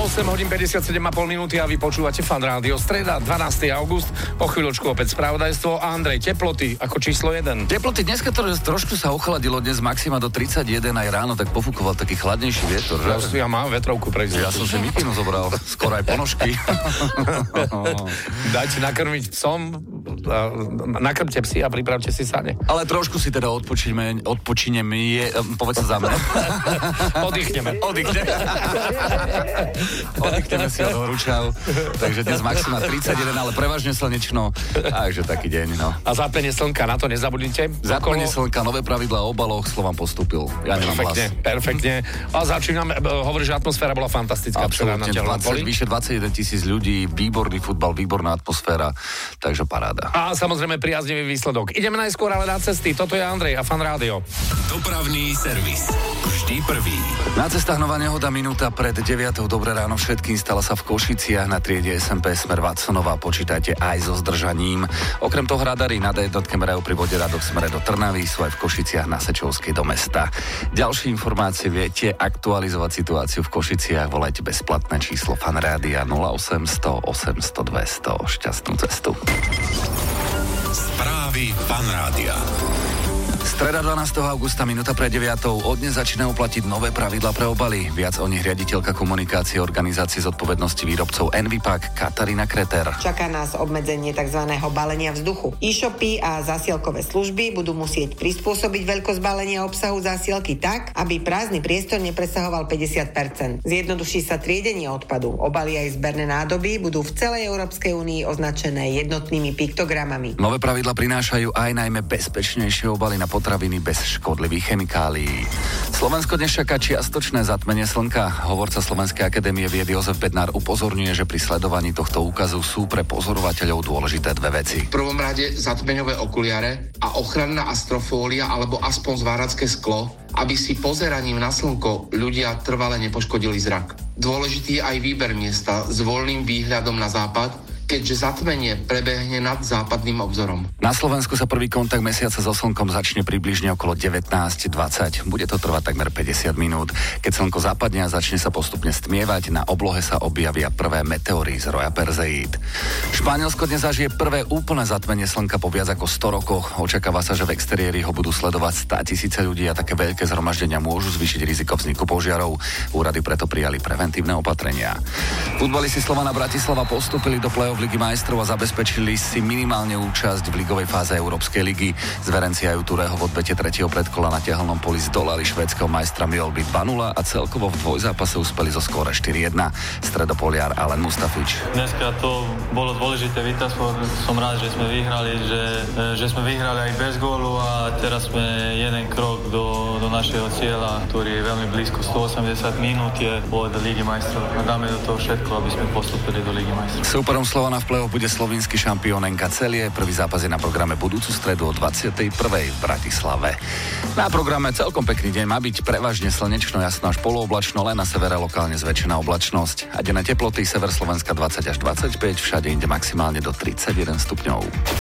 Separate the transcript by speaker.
Speaker 1: 8 hodín 57,5 minúty a vy počúvate Fan Rádio. Streda, 12. august, po chvíľočku opäť spravodajstvo a Andrej, teploty ako číslo 1.
Speaker 2: Teploty dneska trošku sa ochladilo, dnes maxima do 31, aj ráno tak pofúkoval taký chladnejší vietor.
Speaker 1: Že? Ja mám vetrovku pre
Speaker 2: Ja som si mikinu zobral, skoro aj ponožky.
Speaker 1: Dajte nakrmiť psom, nakrmte psi a pripravte si sane.
Speaker 2: Ale trošku si teda odpočineme, povedz sa za mňa.
Speaker 1: Oddychneme
Speaker 2: si od horúčav. Takže dnes maxima 31, ale prevažne slnečno. Takže taký deň, no.
Speaker 1: A zapnenie slnka, na to nezabudnite.
Speaker 2: Zapnenie slnka, nové pravidlá o obaloch, Slovan postúpil. Ja nemám hlas.
Speaker 1: Perfektne. A začínam, hovoríš, že atmosféra bola fantastická.
Speaker 2: Absolútne, vyše 21 000 ľudí, výborný futbal, výborná atmosféra, takže paráda.
Speaker 1: A samozrejme priaznivý výsledok. Ideme najskôr ale na cesty. Toto je Andrej a Fan Rádio.
Speaker 3: Dopravný servis. Vždy prvý.
Speaker 2: Na cestách nová nehoda minúta pred 9. Dobré ráno všetkým, stala sa v Košiciach na triede SMP smer Watsonová, počítajte aj so zdržaním. Okrem toho radary na D1 merajú pri Voderadoch smere do Trnavy, sú aj v Košiciach na Sečovskej do mesta. Ďalšie informácie viete aktualizovať situáciu v Košiciach, volajte bezplatné číslo Fan Rádia 0800 800 200. Šťastnú cestu.
Speaker 3: Správy Fan Rádia.
Speaker 2: Streda 12. augusta, minúta pred 9. Od dnes začínajú platiť nové pravidlá pre obaly. Viac o nich riaditeľka komunikácie organizácie zodpovednosti výrobcov Envipak Katarína Kreter.
Speaker 4: Čaká nás obmedzenie tzv. Balenia vzduchu. E-shopy a zásielkové služby budú musieť prispôsobiť veľkosť balenia obsahu zásielky tak, aby prázdny priestor nepresahoval 50%. Zjednoduší sa triedenie odpadu. Obaly aj zberné nádoby budú v celej Európskej únii označené jednotnými piktogramami.
Speaker 2: Nové pravidlá prinášajú aj najmä bezpečnejšie obaly na potraviny bez škodlivých chemikálií. Slovensko dnes čaká čiastočné zatmenie slnka. Hovorca Slovenskej akadémie vied Jozef Bednár upozorňuje, že pri sledovaní tohto úkazu sú pre pozorovateľov dôležité dve veci.
Speaker 5: V prvom rade zatmeňové okuliare a ochranná astrofólia alebo aspoň zváracké sklo, aby si pozeraním na slnko ľudia trvale nepoškodili zrak. Dôležitý je aj výber miesta s voľným výhľadom na západ, keďže zatmenie prebehne nad západným obzorom.
Speaker 2: Na Slovensku sa prvý kontakt mesiaca so slnkom začne približne okolo 19:20. Bude to trvať takmer 50 minút. Keď slnko zapadne a začne sa postupne stmievať, na oblohe sa objavia prvé meteory z roja Perzeid. Španielsko dnes zažije prvé úplné zatmenie slnka po viac ako 100 rokoch. Očakáva sa, že v exteriéri ho budú sledovať 100 000 ľudí a také veľké zhromaždenia môžu zvýšiť riziko vzniku požiarov. Úrady preto prijali preventívne opatrenia. Futbalisti Slovana Bratislava postúpili do play-off Ligy majstrov a zabezpečili si minimálne účasť v ligovej fáze Európskej ligy. Zverenci Aju Tureho v odbete 3. predkola na tehelnom poli zdolali švédskeho majstra Mjölby 2-0 a celkovo v dvojzápase uspeli zo skóre 4-1. Stredopoliar Alen Mustafič.
Speaker 6: Dneska to bolo dôležité víťazstvo. Som rád, že sme vyhrali, že sme vyhrali aj bez gólu a teraz sme jeden krok do našeho cieľa, ktorý je veľmi blízko. 180 minút je od Ligy majstrov. A dáme do toho všetko, aby sme postúpili do Ligy majstrov.
Speaker 2: Súperom Slovana v play-off bude slovinský šampión NK Celie. Prvý zápas je na programe budúcu stredu o 21. v Bratislave. Na programe celkom pekný deň, má byť prevažne slnečno, jasno až polooblačno, len na severe lokálne zväčšená oblačnosť. A denné teploty sever Slovenska 20 až 25, všade inde maximálne do 31 stupňov.